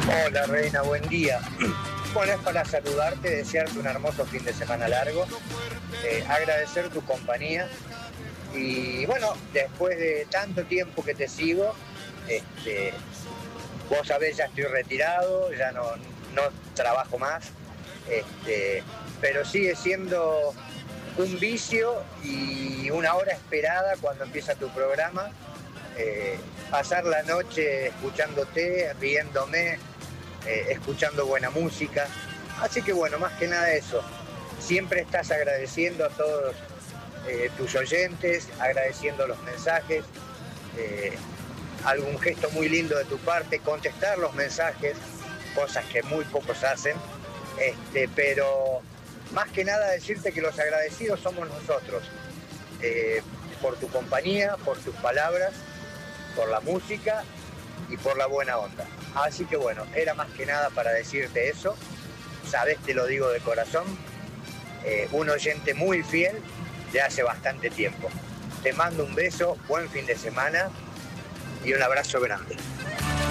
Hola Reina, buen día. Bueno, es para saludarte, desearte un hermoso fin de semana largo, agradecer tu compañía y bueno, después de tanto tiempo que te sigo, este, vos sabés, ya estoy retirado, ya no trabajo más, este, pero sigue siendo un vicio y una hora esperada cuando empieza tu programa. Pasar la noche escuchándote, riéndome, escuchando buena música. Así que bueno, más que nada eso. Siempre estás agradeciendo a todos tus oyentes, agradeciendo los mensajes, eh, algún gesto muy lindo de tu parte, contestar los mensajes, cosas que muy pocos hacen. Pero más que nada decirte que los agradecidos somos nosotros, eh, por tu compañía, por tus palabras, por la música y por la buena onda. Así que bueno, era más que nada para decirte eso. Sabes, te lo digo de corazón. Un oyente muy fiel de hace bastante tiempo. Te mando un beso, buen fin de semana y un abrazo grande.